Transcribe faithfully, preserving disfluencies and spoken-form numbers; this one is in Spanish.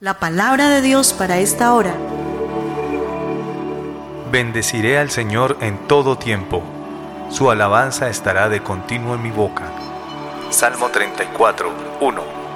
La palabra de Dios para esta hora. Bendeciré al Señor en todo tiempo. Su alabanza estará de continuo en mi boca. Salmo treinta y cuatro, uno.